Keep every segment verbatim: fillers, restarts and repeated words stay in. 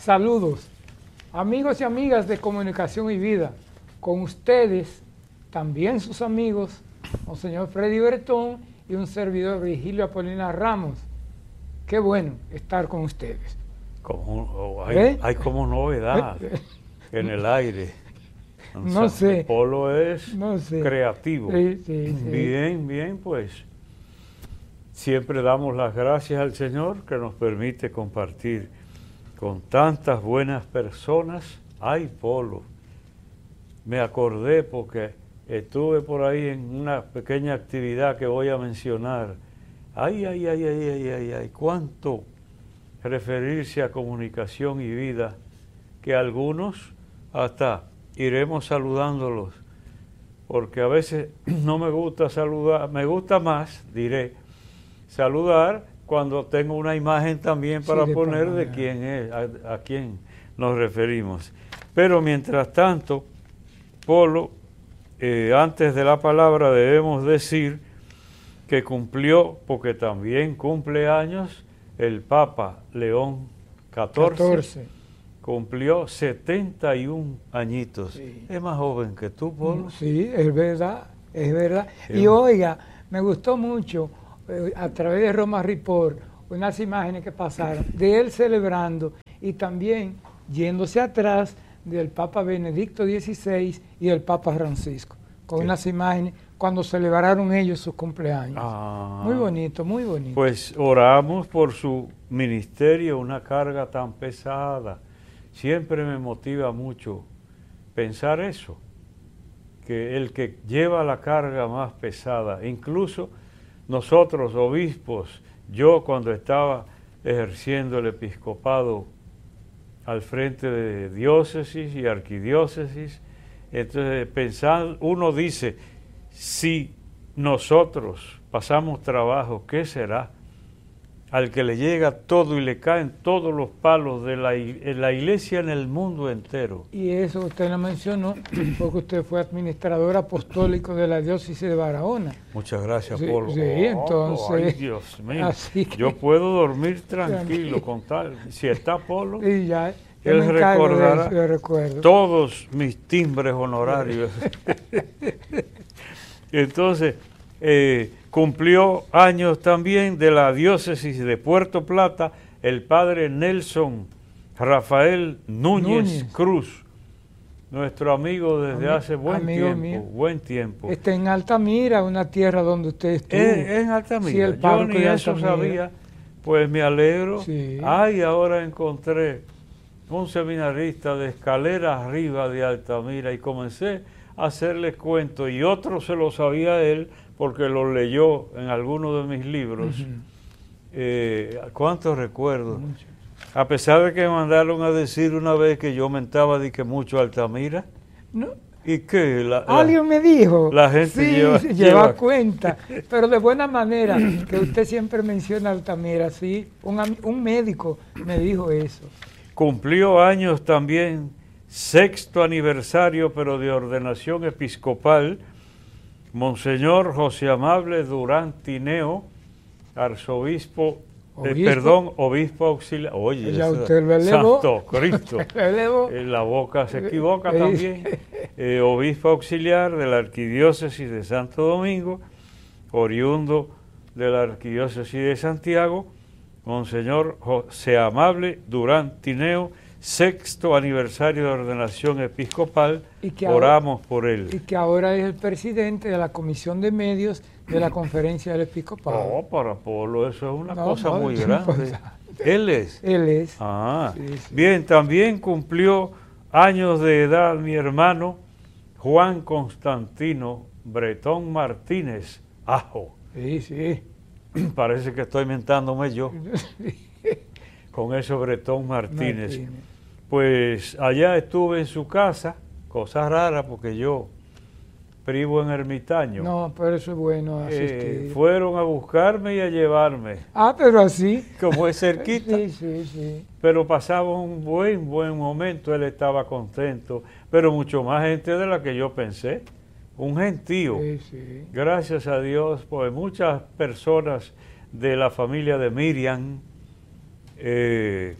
Saludos, amigos y amigas de Comunicación y Vida. Con ustedes, también sus amigos, Monseñor Freddy Bertón y un servidor, Virgilio Apolinar Ramos. Qué bueno estar con ustedes. Como, oh, hay, ¿Eh? hay como novedad en el aire. No sé. Polo es no sé. creativo. Sí, sí, sí. Bien, bien, pues. Siempre damos las gracias al Señor que nos permite compartir con tantas buenas personas. Ay, Polo, me acordé porque estuve por ahí en una pequeña actividad que voy a mencionar. Ay, ay, ay, ay, ay, ay, ay, cuánto referirse a comunicación y vida, que algunos hasta iremos saludándolos, porque a veces no me gusta saludar, me gusta más, diré, saludar cuando tengo una imagen también para sí, de poner de quién es, a, a quién nos referimos. Pero mientras tanto, Polo, eh, antes de la palabra debemos decir que cumplió, porque también cumple años, el Papa León catorce, catorce. Cumplió setenta y un añitos. Sí. Es más joven que tú, Polo. Sí, es verdad, es verdad. Sí. Y oiga, me gustó mucho eh, a través de Roma Report unas imágenes que pasaron de él celebrando y también yéndose atrás del Papa Benedicto dieciséis y el Papa Francisco, con sí. unas imágenes cuando celebraron ellos sus cumpleaños. Ah, muy bonito, muy bonito. Pues oramos por su ministerio, una carga tan pesada. Siempre me motiva mucho pensar eso, que el que lleva la carga más pesada, incluso nosotros obispos, yo cuando estaba ejerciendo el episcopado al frente de diócesis y arquidiócesis, entonces pensar, uno dice, si nosotros pasamos trabajo, ¿qué será? Al que le llega todo y le caen todos los palos de la, la iglesia en el mundo entero. Y eso usted lo mencionó porque usted fue administrador apostólico de la diócesis de Barahona. Muchas gracias, sí, Polo. Sí, entonces. Ay, Dios mío. Que, yo puedo dormir tranquilo con tal. Si está Polo, y ya, él recordará de eso, todos mis timbres honorarios. Entonces, eh, cumplió años también de la diócesis de Puerto Plata el padre Nelson Rafael Núñez, Núñez. Cruz, nuestro amigo desde Ami hace buen tiempo, mío. buen tiempo. Está en Altamira, una tierra donde usted estuvo. Es, en Altamira, sí, el yo ni eso sabía, pues me alegro. Sí. Ay, ahora encontré un seminarista de escalera arriba de Altamira y comencé a hacerles cuentos y otro se lo sabía él porque lo leyó en alguno de mis libros. Uh-huh. eh, ¿Cuántos recuerdos? Mucho. A pesar de que me mandaron a decir una vez que yo mentaba de que mucho Altamira. No. ¿Y qué? La, Alguien la, me dijo. La gente sí, lleva, lleva, lleva cuenta, pero de buena manera, que usted siempre menciona Altamira, sí. Un, un médico me dijo eso. Cumplió años también, sexto aniversario, pero de ordenación episcopal, Monseñor José Amable Durán Tineo, arzobispo, eh, perdón, obispo auxiliar. Oye, ya usted lo elevó. Santo Cristo. En la boca se equivoca también. Eh, obispo auxiliar de la arquidiócesis de Santo Domingo, oriundo de la arquidiócesis de Santiago, Monseñor José Amable Durán Tineo, sexto aniversario de ordenación episcopal, y que oramos ahora, por él. Y que ahora es el presidente de la Comisión de Medios de la Conferencia del Episcopado. No, para Polo, eso es una no, cosa no, muy es grande. Importante. Él es. Él es. Ah, sí, sí. Bien, también cumplió años de edad mi hermano Juan Constantino Bretón Martínez Ajo. Sí, sí. Parece que estoy mentándome yo. Con eso Bretón Martínez. Martínez. Pues allá estuve en su casa, cosa rara porque yo privo en ermitaño. No, pero eso es bueno asistir. Eh, fueron a buscarme y a llevarme. Ah, pero así. Como es cerquita. Sí, sí, sí. Pero pasaba un buen, buen momento, él estaba contento, pero mucho más gente de la que yo pensé. Un gentío. Sí, sí. Gracias a Dios, pues muchas personas de la familia de Miriam, eh,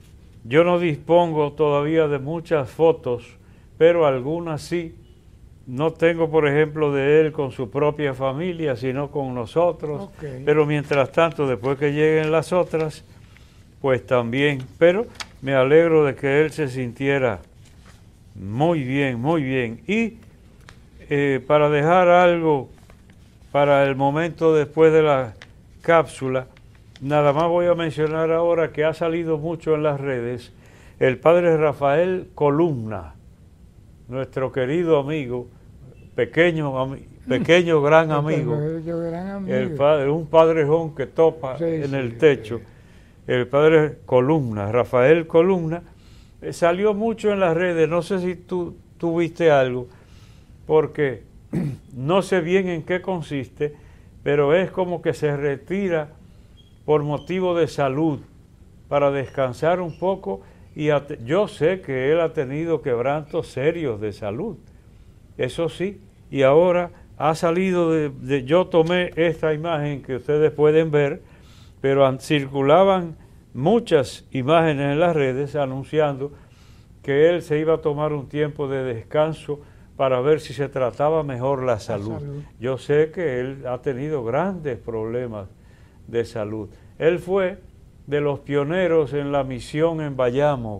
yo no dispongo todavía de muchas fotos, pero algunas sí. No tengo, por ejemplo, de él con su propia familia, sino con nosotros. Okay. Pero mientras tanto, después que lleguen las otras, pues también. Pero me alegro de que él se sintiera muy bien, muy bien. Y eh, para dejar algo para el momento después de la cápsula, nada más voy a mencionar ahora que ha salido mucho en las redes el padre Rafael Columna, nuestro querido amigo, pequeño, pequeño gran amigo, pequeño, gran amigo. El padre, un padrejón que topa sí, en el sí, techo, sí. El padre Columna, Rafael Columna, eh, salió mucho en las redes, no sé si tú, tú viste algo, porque no sé bien en qué consiste, pero es como que se retira por motivo de salud, para descansar un poco, y yo sé que él ha tenido quebrantos serios de salud, eso sí, y ahora ha salido de, de yo tomé esta imagen que ustedes pueden ver, pero an, circulaban muchas imágenes en las redes anunciando que él se iba a tomar un tiempo de descanso para ver si se trataba mejor la salud. La salud. Yo sé que él ha tenido grandes problemas de salud. Él fue de los pioneros en la misión en Bayamo,